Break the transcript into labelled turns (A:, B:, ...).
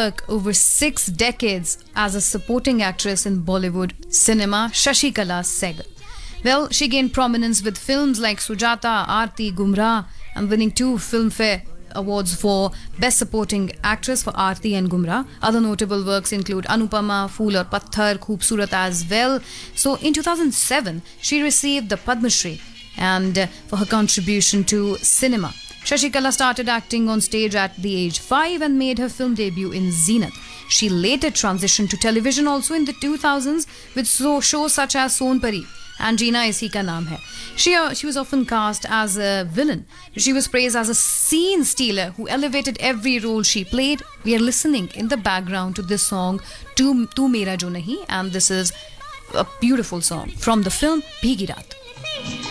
A: work over 6 decades as a supporting actress in Bollywood cinema, Shashikala Sehgal. Well, she gained prominence with films like Sujata, Aarti, Gumrah, and winning 2 Filmfare Awards for Best Supporting Actress for Aarti and Gumrah. Other notable works include Anupama, Phool Aur Patthar, Khoobsurat as well. So in 2007, she received the Padma Shri and for her contribution to cinema. Shashikala started acting on stage at the age 5 and made her film debut in Zenith. She later transitioned to television also in the 2000s with shows such as Sonpari and Jeena Isi Ka Naam Hai. She was often cast as a villain. She was praised as a scene stealer who elevated every role she played. We are listening in the background to this song, Tu Mera Jo Nahi, and this is a beautiful song from the film Bhigi Raat.